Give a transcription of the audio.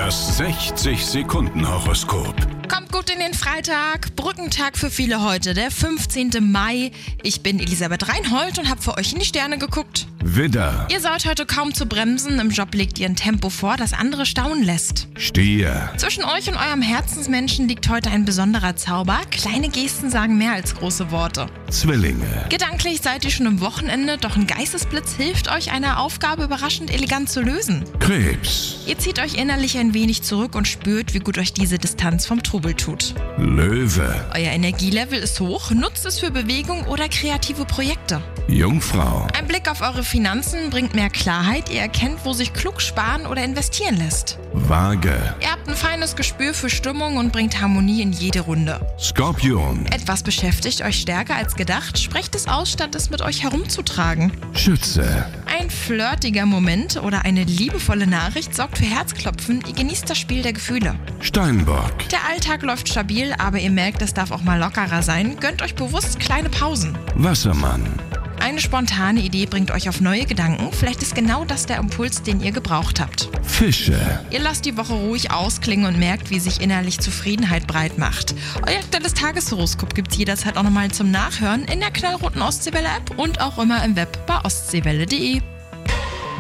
Das 60-Sekunden-Horoskop. Kommt gut in den Freitag. Brückentag für viele heute, der 15. Mai. Ich bin Elisabeth Reinhold und habe für euch in die Sterne geguckt. Widder, Ihr seid heute kaum zu bremsen. Im Job legt ihr ein Tempo vor, das andere staunen lässt. Stier, Zwischen euch und eurem Herzensmenschen liegt heute ein besonderer Zauber. Kleine Gesten sagen mehr als große Worte. Zwillinge, Gedanklich seid ihr schon im Wochenende, doch ein Geistesblitz hilft euch, eine Aufgabe überraschend elegant zu lösen. Krebs, Ihr zieht euch innerlich ein wenig zurück und spürt, wie gut euch diese Distanz vom Trubel tut. Löwe, Euer Energielevel ist hoch, nutzt es für Bewegung oder kreative Projekte. Jungfrau, Ein Blick auf eure Finanzen bringt mehr Klarheit, ihr erkennt, wo sich klug sparen oder investieren lässt. Waage, Ihr habt ein feines Gespür für Stimmung und bringt Harmonie in jede Runde. Skorpion, Etwas beschäftigt euch stärker als gedacht, sprecht es aus, statt es mit euch herumzutragen. Schütze, Ein flirtiger Moment oder eine liebevolle Nachricht sorgt für Herzklopfen, ihr genießt das Spiel der Gefühle. Steinbock, Der Alltag läuft stabil, aber ihr merkt, es darf auch mal lockerer sein, gönnt euch bewusst kleine Pausen. Wassermann, Eine spontane Idee bringt euch auf neue Gedanken, vielleicht ist genau das der Impuls, den ihr gebraucht habt. Fische, Ihr lasst die Woche ruhig ausklingen und merkt, wie sich innerlich Zufriedenheit breit macht. Euer aktuelles Tageshoroskop gibt's jederzeit auch nochmal zum Nachhören in der knallroten Ostseewelle-App und auch immer im Web bei ostseewelle.de.